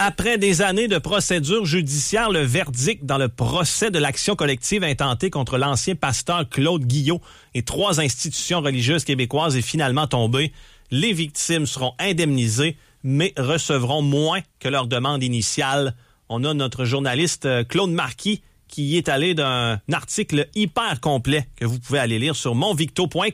Après des années de procédure judiciaire, le verdict dans le procès de l'action collective intentée contre l'ancien pasteur Claude Guillot et 3 institutions religieuses québécoises est finalement tombé. Les victimes seront indemnisées, mais recevront moins que leur demande initiale. On a notre journaliste Claude Marquis qui y est allé d'un article hyper complet que vous pouvez aller lire sur monvicto.com.